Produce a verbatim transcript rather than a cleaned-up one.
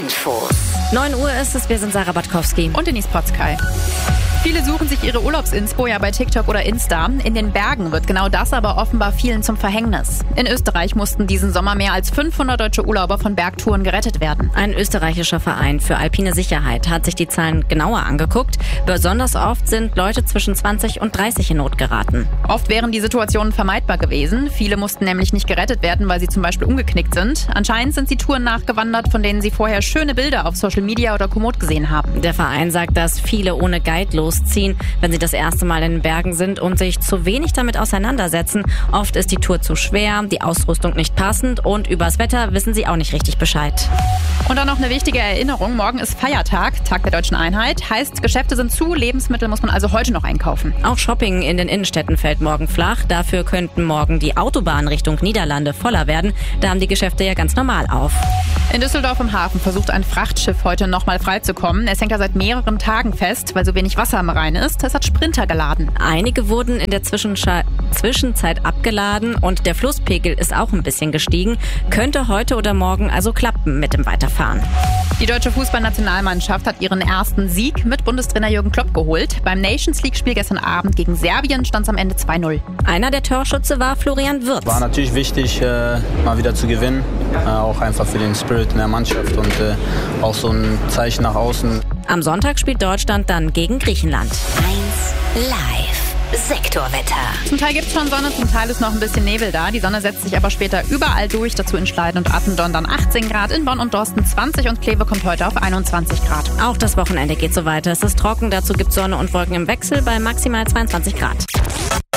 Infos. neun Uhr ist es, wir sind Sarah Batkowski und Denise Potzkei. Viele suchen sich ihre Urlaubsinspo ja bei TikTok oder Insta. In den Bergen wird genau das aber offenbar vielen zum Verhängnis. In Österreich mussten diesen Sommer mehr als fünfhundert deutsche Urlauber von Bergtouren gerettet werden. Ein österreichischer Verein für alpine Sicherheit hat sich die Zahlen genauer angeguckt. Besonders oft sind Leute zwischen zwanzig und dreißig in Not geraten. Oft wären die Situationen vermeidbar gewesen. Viele mussten nämlich nicht gerettet werden, weil sie zum Beispiel umgeknickt sind. Anscheinend sind sie Touren nachgewandert, von denen sie vorher schöne Bilder auf Social Media oder Komoot gesehen haben. Der Verein sagt, dass viele ohne Guide losziehen, wenn sie das erste Mal in den Bergen sind und sich zu wenig damit auseinandersetzen. Oft ist die Tour zu schwer, die Ausrüstung nicht passend und übers Wetter wissen sie auch nicht richtig Bescheid. Und dann noch eine wichtige Erinnerung. Morgen ist Feiertag, Tag der Deutschen Einheit. Heißt, Geschäfte sind zu, Lebensmittel muss man also heute noch einkaufen. Auch Shopping in den Innenstädten fällt morgen flach. Dafür könnten morgen die Autobahnen Richtung Niederlande voller werden. Da haben die Geschäfte ja ganz normal auf. In Düsseldorf im Hafen versucht ein Frachtschiff heute nochmal freizukommen. Es hängt da seit mehreren Tagen fest, weil so wenig Wasser am Rhein ist. Es hat Sprinter geladen. Einige wurden in der Zwischensche- Zwischenzeit abgeladen und der Flusspegel ist auch ein bisschen gestiegen. Könnte heute oder morgen also klappen mit dem Weiterfahren. Die deutsche Fußballnationalmannschaft hat ihren ersten Sieg mit Bundestrainer Jürgen Klopp geholt. Beim Nations League-Spiel gestern Abend gegen Serbien stand es am Ende zwei null. Einer der Torschütze war Florian Wirtz. War natürlich wichtig, äh, mal wieder zu gewinnen. Äh, auch einfach für den Spirit in der Mannschaft und äh, auch so ein Zeichen nach außen. Am Sonntag spielt Deutschland dann gegen Griechenland. eins live. Sektorwetter. Zum Teil gibt es schon Sonne, zum Teil ist noch ein bisschen Nebel da. Die Sonne setzt sich aber später überall durch. Dazu in Schleiden und Attendorn dann achtzehn Grad, in Bonn und Dorsten zwanzig und Kleve kommt heute auf einundzwanzig Grad. Auch das Wochenende geht so weiter. Es ist trocken, dazu gibt es Sonne und Wolken im Wechsel bei maximal zweiundzwanzig Grad.